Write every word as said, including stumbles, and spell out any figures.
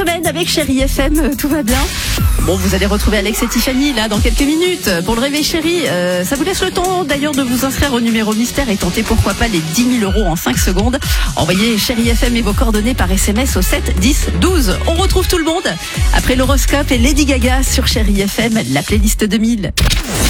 semaine avec Chérie F M, tout va bien. Bon, vous allez retrouver Alex et Tiffany là dans quelques minutes pour le réveil chéri. Euh, ça vous laisse le temps d'ailleurs de vous inscrire au numéro mystère et tenter pourquoi pas les dix mille euros en cinq secondes. Envoyez Chérie F M et vos coordonnées par S M S au sept dix douze. On retrouve tout le monde après l'horoscope et Lady Gaga sur Chérie F M, la playlist deux mille.